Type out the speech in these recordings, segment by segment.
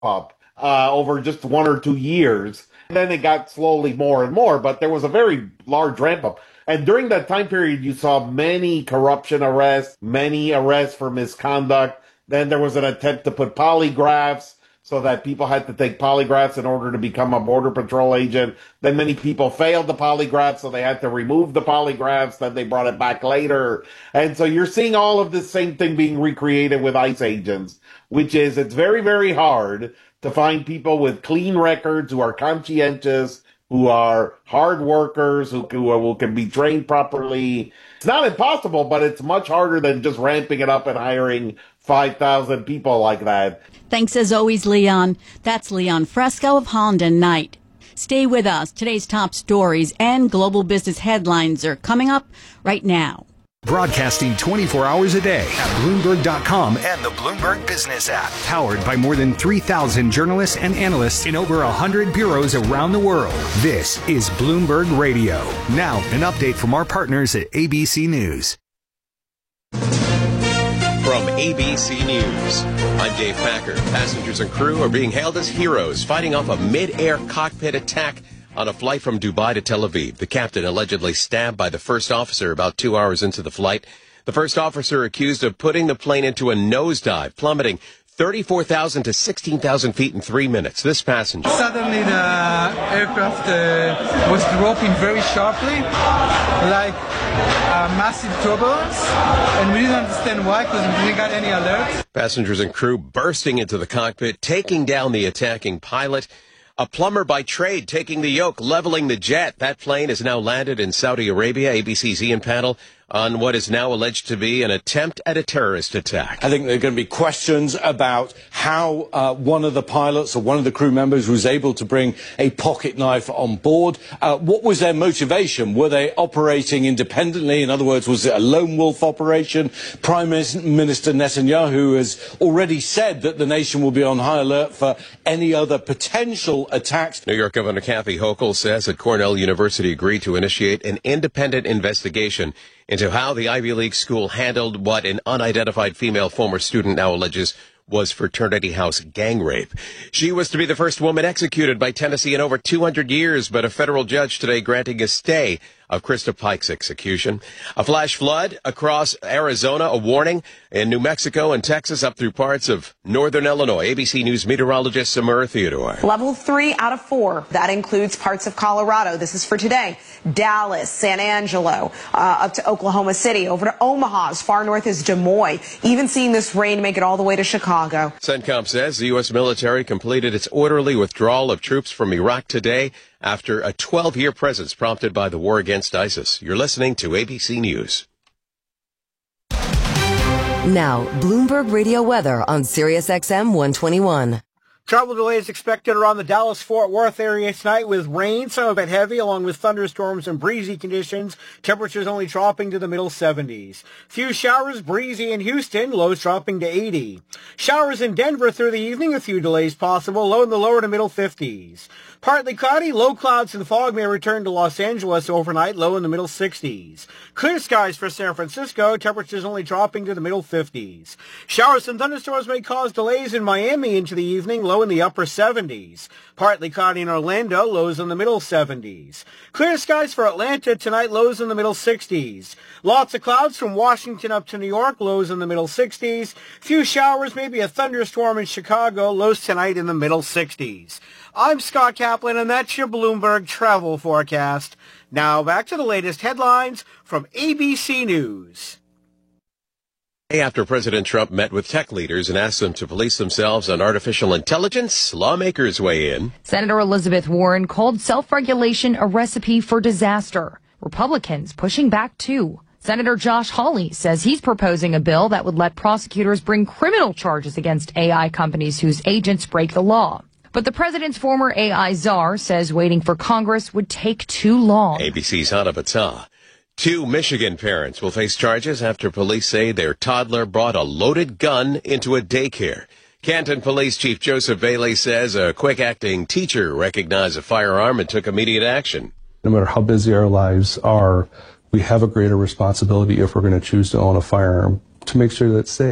up over just 1 or 2 years. And then it got slowly more and more, but there was a very large ramp up. And during that time period, you saw many corruption arrests, many arrests for misconduct. Then there was an attempt to put polygraphs so that people had to take polygraphs in order to become a Border Patrol agent. Then many people failed the polygraph, so they had to remove the polygraphs. Then they brought it back later. And so you're seeing all of this same thing being recreated with ICE agents, which is, it's very, very hard to find people with clean records who are conscientious, who are hard workers, who can be trained properly. It's not impossible, but it's much harder than just ramping it up and hiring 5,000 people like that. Thanks as always, Leon. That's Leon Fresco of Holland & Knight. Stay with us. Today's top stories and global business headlines are coming up right now. Broadcasting 24 hours a day at Bloomberg.com and the Bloomberg Business app. Powered by more than 3,000 journalists and analysts in over 100 bureaus around the world. This is Bloomberg Radio. Now, an update from our partners at ABC News. From ABC News, I'm Dave Packer. Passengers and crew are being hailed as heroes, fighting off a mid-air cockpit attack on a flight from Dubai to Tel Aviv. The captain allegedly stabbed by the first officer about 2 hours into the flight. The first officer accused of putting the plane into a nosedive, plummeting 34,000 to 16,000 feet in 3 minutes. This passenger. Suddenly the aircraft was dropping very sharply, like massive turbulence, and we didn't understand why because we didn't got any alerts. Passengers and crew bursting into the cockpit, taking down the attacking pilot. A plumber by trade taking the yoke, leveling the jet. That plane has now landed in Saudi Arabia. ABC's Ian Panel on what is now alleged to be an attempt at a terrorist attack. I think there are going to be questions about how one of the pilots or one of the crew members was able to bring a pocket knife on board. What was their motivation? Were they operating independently? In other words, was it a lone wolf operation? Prime Minister Netanyahu has already said that the nation will be on high alert for any other potential attacks. New York Governor Kathy Hochul says that Cornell University agreed to initiate an independent investigation into how the Ivy League school handled what an unidentified female former student now alleges was fraternity house gang rape. She was to be the first woman executed by Tennessee in over 200 years, but a federal judge today granting a stay of Krista Pike's execution. A flash flood across Arizona, a warning in New Mexico and Texas up through parts of northern Illinois. ABC News meteorologist Samara Theodore. Level 3 out of 4. That includes parts of Colorado. This is for today. Dallas, San Angelo, up to Oklahoma City, over to Omaha, as far north as Des Moines. Even seeing this rain make it all the way to Chicago. CENTCOM says the U.S. military completed its orderly withdrawal of troops from Iraq today after a 12-year presence prompted by the war against ISIS. You're listening to ABC News. Now, Bloomberg Radio weather on Sirius XM 121. Travel delays expected around the Dallas-Fort Worth area tonight with rain, some of it heavy, along with thunderstorms and breezy conditions. Temperatures only dropping to the middle 70s. Few showers, breezy in Houston, lows dropping to 80. Showers in Denver through the evening, a few delays possible, low in the lower to middle 50s. Partly cloudy, low clouds and fog may return to Los Angeles overnight, low in the middle 60s. Clear skies for San Francisco, temperatures only dropping to the middle 50s. Showers and thunderstorms may cause delays in Miami into the evening, low in the upper 70s. Partly cloudy in Orlando, lows in the middle 70s. Clear skies for Atlanta tonight, lows in the middle 60s. Lots of clouds from Washington up to New York, lows in the middle 60s. Few showers, maybe a thunderstorm in Chicago, lows tonight in the middle 60s. I'm Scott Kaplan, and that's your Bloomberg travel forecast. Now back to the latest headlines from ABC News. After President Trump met with tech leaders and asked them to police themselves on artificial intelligence, lawmakers weigh in. Senator Elizabeth Warren called self-regulation a recipe for disaster. Republicans pushing back too. Senator Josh Hawley says he's proposing a bill that would let prosecutors bring criminal charges against AI companies whose agents break the law. But the president's former AI czar says waiting for Congress would take too long. ABC's Hannah Battah. 2 Michigan parents will face charges after police say their toddler brought a loaded gun into a daycare. Canton Police Chief Joseph Bailey says a quick-acting teacher recognized a firearm and took immediate action. No matter how busy our lives are, we have a greater responsibility if we're going to choose to own a firearm to make sure that it's safe.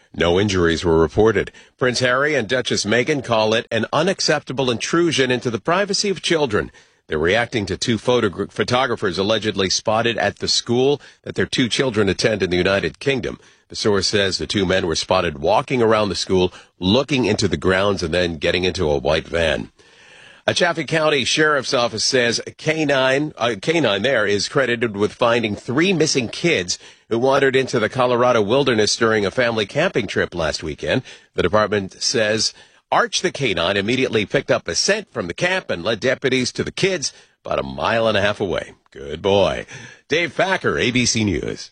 No injuries were reported. Prince Harry and Duchess Meghan call it an unacceptable intrusion into the privacy of children. They're reacting to two photographers allegedly spotted at the school that their two children attend in the United Kingdom. The source says the two men were spotted walking around the school, looking into the grounds, and then getting into a white van. A Chaffee County Sheriff's Office says a canine there is credited with finding 3 missing kids who wandered into the Colorado wilderness during a family camping trip last weekend. The department says Arch the canine immediately picked up a scent from the camp and led deputies to the kids about 1.5 miles away. Good boy. Dave Facker, ABC News.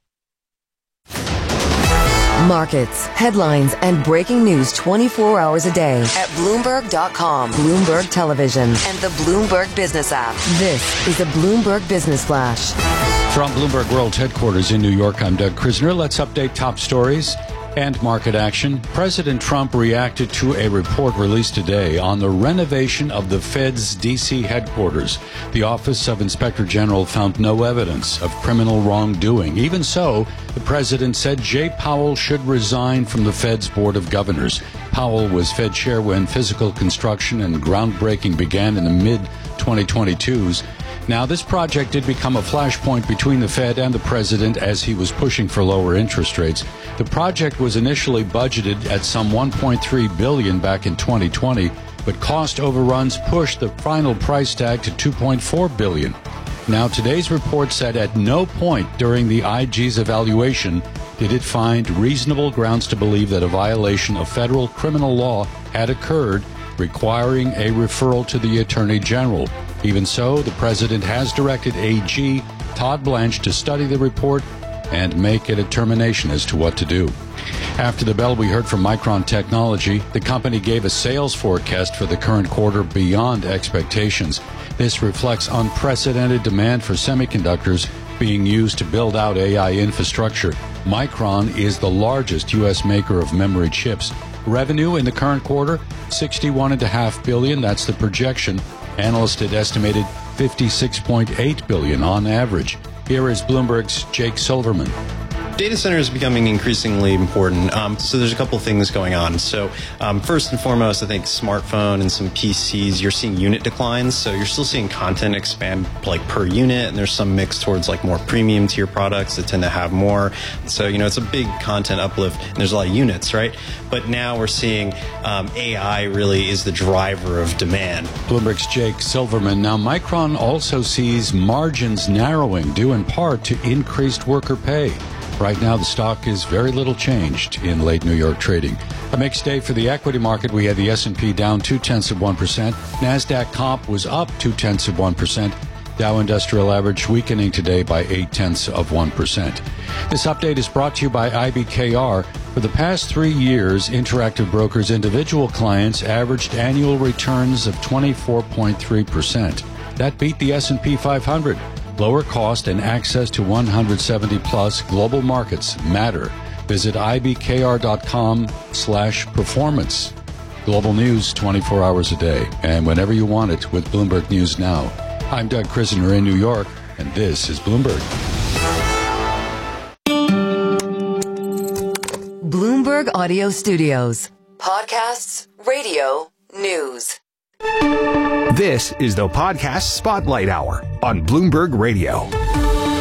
Markets, headlines, and breaking news 24 hours a day at Bloomberg.com, Bloomberg Television, and the Bloomberg Business app. This is a Bloomberg Business Flash. From Bloomberg World Headquarters in New York, I'm Doug Krisner. Let's update top stories and market action. President Trump reacted to a report released today on the renovation of the Fed's D.C. headquarters. The Office of Inspector General found no evidence of criminal wrongdoing. Even so, the president said Jay Powell should resign from the Fed's Board of Governors. Powell was Fed chair when physical construction and groundbreaking began in the mid-2022s. Now, this project did become a flashpoint between the Fed and the president as he was pushing for lower interest rates. The project was initially budgeted at some $1.3 billion back in 2020, but cost overruns pushed the final price tag to $2.4 billion. Now, today's report said at no point during the IG's evaluation did it find reasonable grounds to believe that a violation of federal criminal law had occurred, requiring a referral to the Attorney General. Even so, the president has directed AG Todd Blanche to study the report and make a determination as to what to do. After the bell, we heard from Micron Technology. The company gave a sales forecast for the current quarter beyond expectations. This reflects unprecedented demand for semiconductors being used to build out AI infrastructure. Micron is the largest U.S. maker of memory chips. Revenue in the current quarter, $61.5 billion. That's the projection. Analysts had estimated $56.8 billion on average. Here is Bloomberg's Jake Silverman. Data center is becoming increasingly important. So there's a couple of things going on. So first and foremost, I think smartphone and some PCs, you're seeing unit declines. So you're still seeing content expand like per unit, and there's some mix towards like more premium tier products that tend to have more. So, it's a big content uplift, and there's a lot of units, right? But now we're seeing AI really is the driver of demand. Bloomberg's Jake Silverman. Now, Micron also sees margins narrowing due in part to increased worker pay. Right now, the stock is very little changed in late New York trading. A mixed day for the equity market. We had the S&P down 0.2%. NASDAQ comp was up 0.2%. Dow Industrial Average weakening today by 0.8%. This update is brought to you by IBKR. For the past 3 years, Interactive Brokers' individual clients averaged annual returns of 24.3%. That beat the S&P 500. Lower cost and access to 170-plus global markets matter. Visit ibkr.com/performance. Global news 24 hours a day and whenever you want it with Bloomberg News Now. I'm Doug Krisner in New York, and this is Bloomberg. Bloomberg Audio Studios. Podcasts, radio, news. This is the Podcast Spotlight Hour on Bloomberg Radio.